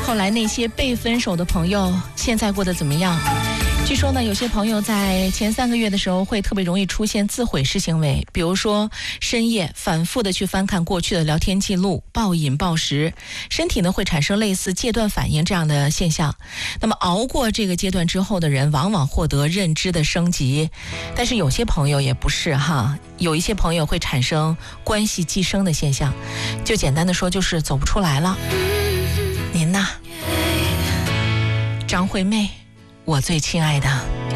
后来那些被分手的朋友现在过得怎么样？据说呢，有些朋友在前3个月的时候会特别容易出现自毁式行为，比如说深夜反复的去翻看过去的聊天记录，暴饮暴食，身体呢会产生类似戒断反应这样的现象。那么熬过这个阶段之后的人，往往获得认知的升级，但是有些朋友也不是哈，有一些朋友会产生关系寄生的现象，就简单的说就是走不出来了。您呢？张惠妹，我最亲爱的。